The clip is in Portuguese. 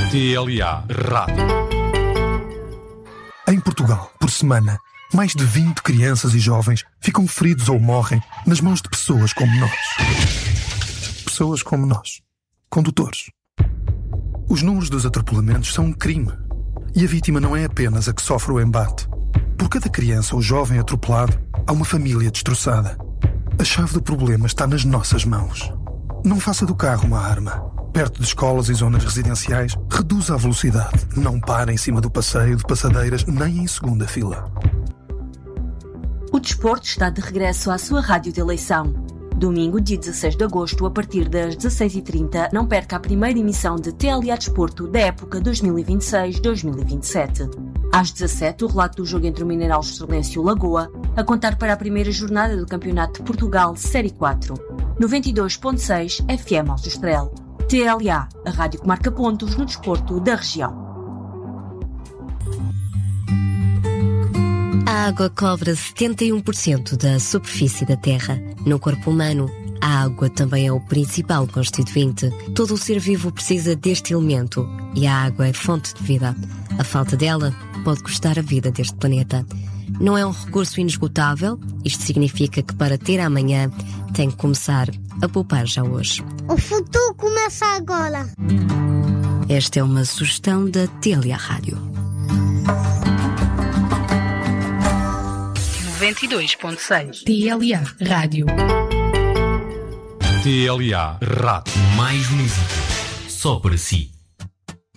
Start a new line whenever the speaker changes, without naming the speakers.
TLA Rádio.
Em Portugal, por semana, mais de 20 crianças e jovens ficam feridos ou morrem nas mãos de pessoas como nós. Pessoas como nós. Condutores. Os números dos atropelamentos são um crime. E a vítima não é apenas a que sofre o embate. Por cada criança ou jovem atropelado, há uma família destroçada. A chave do problema está nas nossas mãos. Não faça do carro uma arma. Perto de escolas e zonas residenciais, reduza a velocidade. Não pare em cima do passeio de passadeiras, nem em segunda fila.
O desporto está de regresso à sua rádio de eleição. Domingo, dia 16 de agosto, a partir das 16h30, não perca a primeira emissão de TLA Desporto da época 2026-2027. Às 17h, o relato do jogo entre o Mineirão Estrelense e o Lagoa, a contar para a primeira jornada do Campeonato de Portugal Série 4. 92.6 FM Aljustrel. TLA, a rádio que marca pontos no desporto da região.
A água cobre 71% da superfície da Terra. No corpo humano, a água também é o principal constituinte. Todo o ser vivo precisa deste elemento e a água é fonte de vida. A falta dela pode custar a vida deste planeta. Não é um recurso inesgotável, isto significa que para ter amanhã tem que começar a poupar já hoje.
O futuro começa agora.
Esta é uma sugestão da TLA Rádio.
92.6 TLA Rádio.
TLA Rádio.
Mais música. Só para si.